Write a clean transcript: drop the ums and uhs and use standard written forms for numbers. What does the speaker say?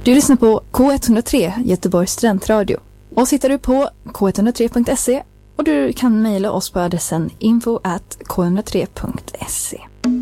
Du lyssnar på K103 Göteborgs studentradio. Och hittar du på k103.se och du kan mejla oss på adressen info@k103.se.